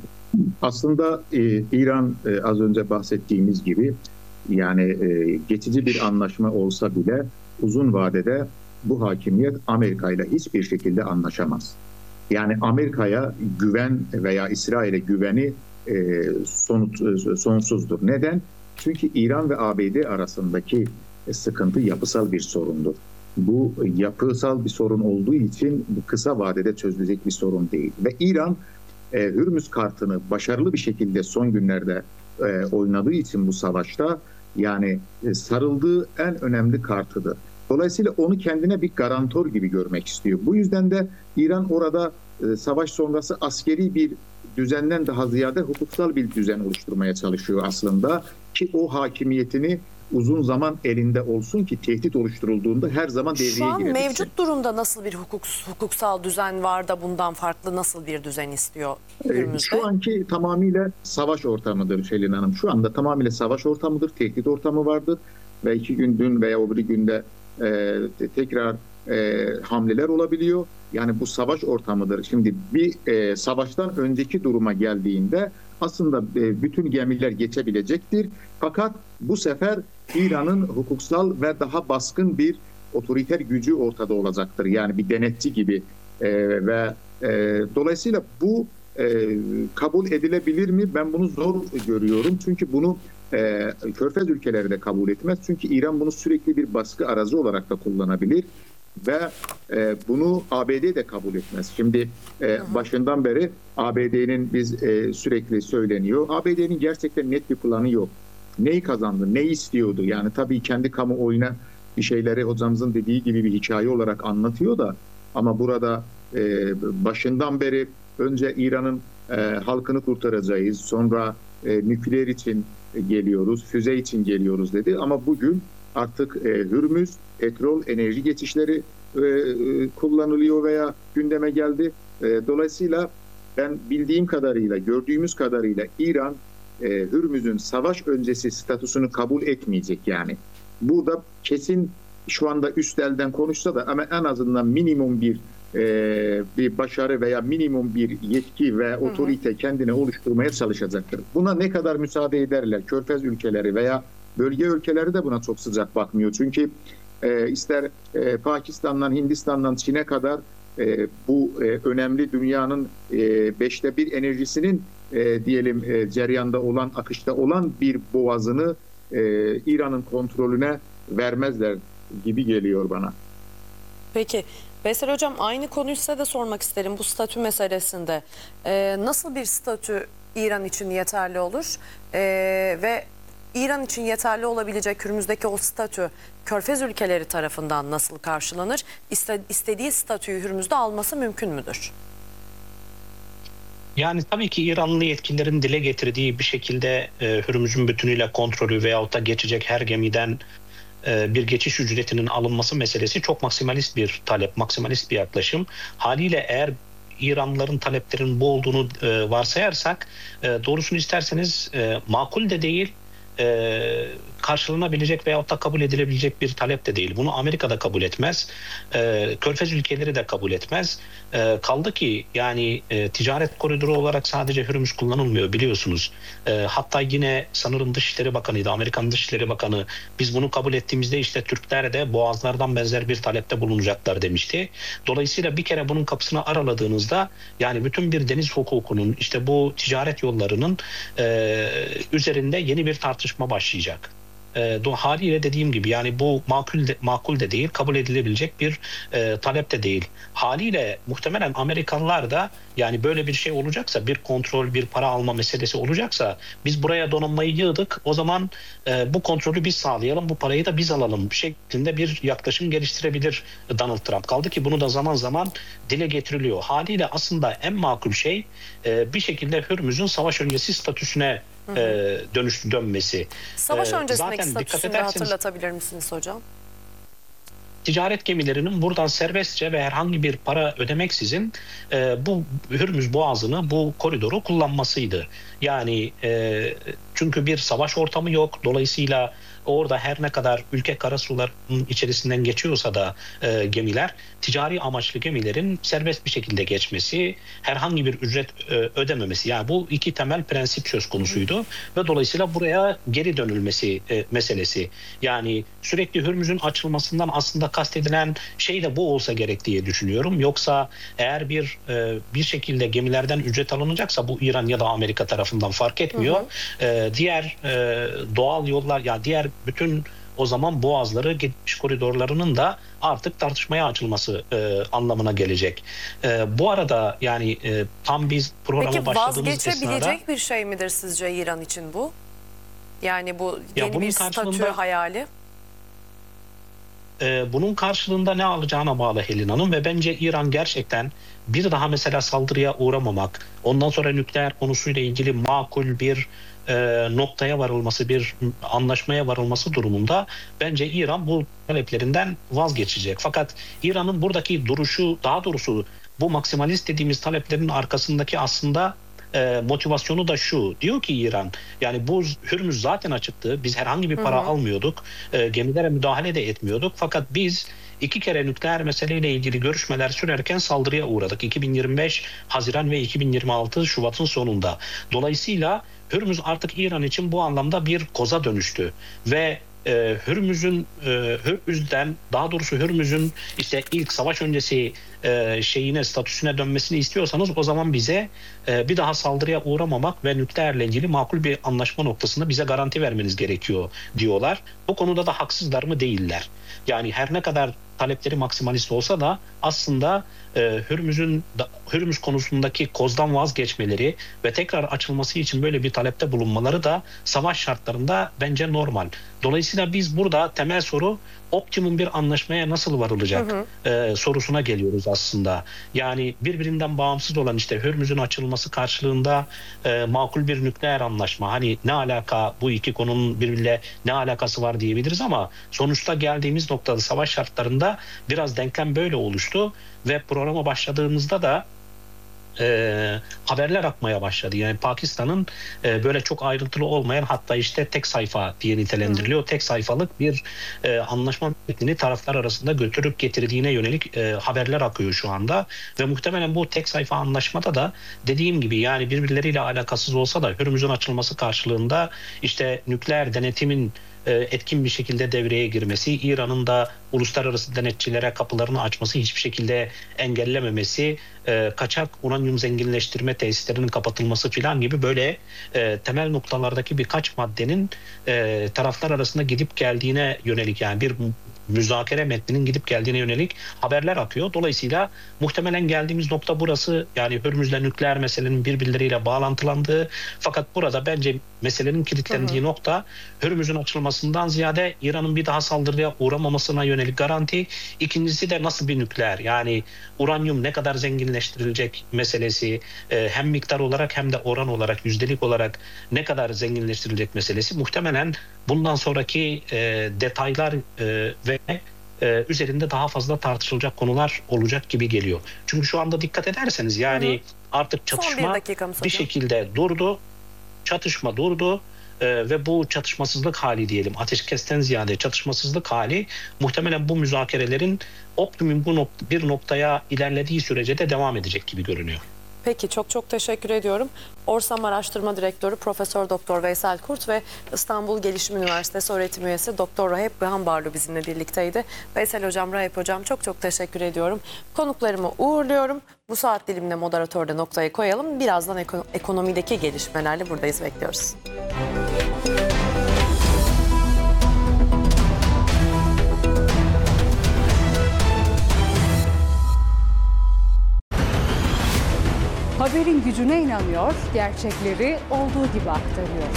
aslında e, İran e, az önce bahsettiğimiz gibi, yani e, geçici bir anlaşma olsa bile uzun vadede bu hakimiyet Amerika ile hiçbir şekilde anlaşamaz. Yani Amerika'ya güven veya İsrail'e güveni e, sonut, e, sonsuzdur. Neden? Çünkü İran ve A B D arasındaki sıkıntı yapısal bir sorundur. Bu yapısal bir sorun olduğu için bu kısa vadede çözülecek bir sorun değil. Ve İran e, Hürmüz kartını başarılı bir şekilde son günlerde e, oynadığı için bu savaşta, yani e, sarıldığı en önemli kartıdır. Dolayısıyla onu kendine bir garantor gibi görmek istiyor. Bu yüzden de İran orada e, savaş sonrası askeri bir düzenden daha ziyade hukuksal bir düzen oluşturmaya çalışıyor aslında. Ki o hakimiyetini uzun zaman elinde olsun ki tehdit oluşturulduğunda her zaman devreye girebilsin. Şu an mevcut durumda nasıl bir hukuk, hukuksal düzen var da bundan farklı nasıl bir düzen istiyor Hürmüz'de? Şu anki tamamıyla savaş ortamıdır Şelin Hanım. Şu anda tamamıyla savaş ortamıdır, tehdit ortamı vardır. Ve iki gün dün veya öbür günde e, tekrar e, hamleler olabiliyor. Yani bu savaş ortamıdır. Şimdi bir e, savaştan önceki duruma geldiğinde aslında e, bütün gemiler geçebilecektir. Fakat bu sefer İran'ın hukuksal ve daha baskın bir otoriter gücü ortada olacaktır. Yani bir denetçi gibi e, ve e, dolayısıyla bu e, kabul edilebilir mi? Ben bunu zor görüyorum. Çünkü bunu e, Körfez ülkeleri de kabul etmez. Çünkü İran bunu sürekli bir baskı aracı olarak da kullanabilir. Ve e, bunu A B D de kabul etmez. Şimdi e, başından beri A B D'nin biz e, sürekli söyleniyor. A B D'nin gerçekten net bir planı yok. Neyi kazandı, neyi istiyordu? Yani tabii kendi kamuoyuna bir şeyleri hocamızın dediği gibi bir hikaye olarak anlatıyor da, ama burada e, başından beri önce İran'ın e, halkını kurtaracağız, sonra e, nükleer için geliyoruz, füze için geliyoruz dedi. Ama bugün artık e, Hürmüz, petrol, enerji geçişleri e, e, kullanılıyor veya gündeme geldi. E, dolayısıyla ben bildiğim kadarıyla, gördüğümüz kadarıyla İran e, Hürmüz'ün savaş öncesi statüsünü kabul etmeyecek yani. Bu da kesin, şu anda üst elden konuşsa da ama en azından minimum bir e, bir başarı veya minimum bir yetki ve otorite kendine oluşturmaya çalışacaktır. Buna ne kadar müsaade ederler? Körfez ülkeleri veya bölge ülkeleri de buna çok sıcak bakmıyor. Çünkü e, ister e, Pakistan'dan Hindistan'dan Çin'e kadar e, bu e, önemli dünyanın e, beşte bir enerjisinin e, diyelim e, ceryanda olan, akışta olan bir boğazını e, İran'ın kontrolüne vermezler gibi geliyor bana. Peki Veysel Hocam, aynı konuyu size de sormak isterim bu statü meselesinde. Ee, nasıl bir statü İran için yeterli olur? Ee, ve İran için yeterli olabilecek Hürmüz'deki o statü Körfez ülkeleri tarafından nasıl karşılanır? İste, istediği statüyü Hürmüz'de alması mümkün müdür? Yani tabii ki İranlı yetkililerin dile getirdiği bir şekilde e, Hürmüz'ün bütünüyle kontrolü veyahut da geçecek her gemiden bir geçiş ücretinin alınması meselesi çok maksimalist bir talep, maksimalist bir yaklaşım. Haliyle eğer İranlıların taleplerinin bu olduğunu e, varsayarsak, e, doğrusunu isterseniz e, makul de değil, e, karşılanabilecek veyahut da kabul edilebilecek bir talep de değil. Bunu Amerika da kabul etmez, e, Körfez ülkeleri de kabul etmez. E, kaldı ki yani e, ticaret koridoru olarak sadece Hürmüz kullanılmıyor, biliyorsunuz. E, hatta yine sanırım Dışişleri Bakanı'ydı, Amerikan Dışişleri Bakanı, biz bunu kabul ettiğimizde işte Türkler de boğazlardan benzer bir talepte bulunacaklar demişti. Dolayısıyla bir kere bunun kapısını araladığınızda yani bütün bir deniz hukukunun, işte bu ticaret yollarının e, üzerinde yeni bir tartışma başlayacak. E, haliyle dediğim gibi yani bu makul de, makul de değil, kabul edilebilecek bir e, talep de değil. Haliyle muhtemelen Amerikalılar da yani böyle bir şey olacaksa, bir kontrol, bir para alma meselesi olacaksa, biz buraya donanmayı yığdık, o zaman e, bu kontrolü biz sağlayalım, bu parayı da biz alalım şeklinde bir yaklaşım geliştirebilir Donald Trump. Kaldı ki bunu da zaman zaman dile getiriliyor. Haliyle aslında en makul şey e, bir şekilde Hürmüz'ün savaş öncesi statüsüne e, dönüş dönmesi. Savaş E, öncesindeki zaten dikkat statüsünü de ederseniz hatırlatabilir misiniz hocam? ticaret gemilerinin buradan serbestçe ve herhangi bir para ödemeksizin e, bu Hürmüz Boğazı'nı, bu koridoru kullanmasıydı. Yani e, çünkü bir savaş ortamı yok. Dolayısıyla orada her ne kadar ülke karasularının içerisinden geçiyorsa da e, gemiler, ticari amaçlı gemilerin serbest bir şekilde geçmesi, herhangi bir ücret e, ödememesi. Yani bu iki temel prensip söz konusuydu ve dolayısıyla buraya geri dönülmesi e, meselesi. Yani sürekli Hürmüz'ün açılmasından aslında kastedilen şey de bu olsa gerek diye düşünüyorum. Yoksa eğer bir e, bir şekilde gemilerden ücret alınacaksa, bu İran ya da Amerika tarafından fark etmiyor. Hı hı. E, diğer e, doğal yollar, ya yani diğer bütün o zaman boğazları, geçiş koridorlarının da artık tartışmaya açılması e, anlamına gelecek. E, bu arada yani e, tam biz programa Peki, başladığımız vazgeçebilecek esnada, bir şey midir sizce İran için bu? Yani bu yeni bunun bir statü karşılığında- hayali? e, bunun karşılığında ne alacağına bağlı Helin Hanım ve bence İran gerçekten bir daha mesela saldırıya uğramamak, ondan sonra nükleer konusuyla ilgili makul bir e, noktaya varılması, bir anlaşmaya varılması durumunda bence İran bu taleplerinden vazgeçecek. Fakat İran'ın buradaki duruşu, daha doğrusu bu maksimalist dediğimiz taleplerin arkasındaki aslında e, motivasyonu da şu. Diyor ki İran, yani bu Hürmüz zaten açıktı. Biz herhangi bir para hı hı. almıyorduk. E, gemilere müdahale de etmiyorduk. Fakat biz iki kere nükleer meseleyle ilgili görüşmeler sürerken saldırıya uğradık. iki bin yirmi beş Haziran ve iki bin yirmi altı Şubat'ın sonunda. Dolayısıyla Hürmüz artık İran için bu anlamda bir koza dönüştü ve e, Hürmüz'ün e, Hürmüz'den, daha doğrusu Hürmüz'ün işte ilk savaş öncesi e, şeyine, statüsüne dönmesini istiyorsanız, o zaman bize e, bir daha saldırıya uğramamak ve nükleerle ilgili makul bir anlaşma noktasında bize garanti vermeniz gerekiyor diyorlar. Bu konuda da haksızlar mı? Değiller. Yani her ne kadar talepleri maksimalist olsa da aslında e, Hürmüz'ün Hürmüz konusundaki kozdan vazgeçmeleri ve tekrar açılması için böyle bir talepte bulunmaları da savaş şartlarında bence normal. Dolayısıyla biz burada temel soru, optimum bir anlaşmaya nasıl varılacak hı hı. E, sorusuna geliyoruz aslında. Yani birbirinden bağımsız olan, işte Hürmüz'ün açılması karşılığında e, makul bir nükleer anlaşma. Hani ne alaka, bu iki konunun birbiriyle ne alakası var diyebiliriz ama sonuçta geldiğimiz noktada savaş şartlarında biraz denklem böyle oluştu ve programa başladığımızda da e, haberler akmaya başladı. Yani Pakistan'ın e, böyle çok ayrıntılı olmayan, hatta işte tek sayfa diye nitelendiriliyor. Hı. Tek sayfalık bir e, anlaşma metnini taraflar arasında götürüp getirdiğine yönelik e, haberler akıyor şu anda. Ve muhtemelen bu tek sayfa anlaşmada da dediğim gibi yani birbirleriyle alakasız olsa da Hürmüz'ün açılması karşılığında işte nükleer denetimin etkin bir şekilde devreye girmesi, İran'ın da uluslararası denetçilere kapılarını açması, hiçbir şekilde engellememesi, kaçak uranyum zenginleştirme tesislerinin kapatılması falan gibi böyle temel noktalardaki birkaç maddenin taraflar arasında gidip geldiğine yönelik, yani bir müzakere metninin gidip geldiğine yönelik haberler akıyor. Dolayısıyla muhtemelen geldiğimiz nokta burası. Yani Hürmüz'le nükleer meselenin birbirleriyle bağlantılandığı, fakat burada bence meselenin kilitlendiği hı hı. nokta Hürmüz'ün açılmasından ziyade İran'ın bir daha saldırıya uğramamasına yönelik garanti. İkincisi de nasıl bir nükleer, yani uranyum ne kadar zenginleştirilecek meselesi, hem miktar olarak hem de oran olarak, yüzdelik olarak ne kadar zenginleştirilecek meselesi muhtemelen bundan sonraki detaylar ve e, üzerinde daha fazla tartışılacak konular olacak gibi geliyor. Çünkü şu anda dikkat ederseniz yani hı hı. artık çatışma bir, bir şekilde durdu. Çatışma durdu e, ve bu çatışmasızlık hali diyelim, ateşkesten ziyade çatışmasızlık hali muhtemelen bu müzakerelerin optimum bu nokta, bir noktaya ilerlediği sürece de devam edecek gibi görünüyor. Peki, çok çok teşekkür ediyorum. Orsam Araştırma Direktörü Profesör Doktor Veysel Kurt ve İstanbul Gelişim Üniversitesi öğretim üyesi Doktor Rahip Gıhanbarlu bizimle birlikteydi. Veysel Hocam, Rahip Hocam, çok çok teşekkür ediyorum. Konuklarımı uğurluyorum. Bu saat diliminde moderatörde noktayı koyalım. Birazdan eko- ekonomideki gelişmelerle buradayız, bekliyoruz. Haberin gücüne inanıyor, gerçekleri olduğu gibi aktarıyoruz.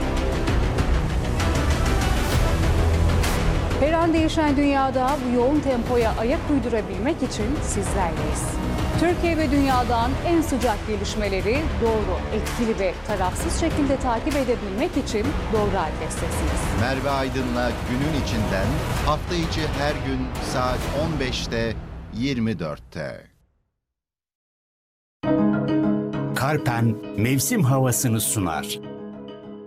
Her an değişen dünyada bu yoğun tempoya ayak uydurabilmek için sizlerleyiz. Türkiye ve dünyadan en sıcak gelişmeleri doğru, etkili ve tarafsız şekilde takip edebilmek için doğru adrestesiniz. Merve Aydın'la günün içinden hafta içi her gün saat on beşte yirmi dörtte. Karpen mevsim havasını sunar.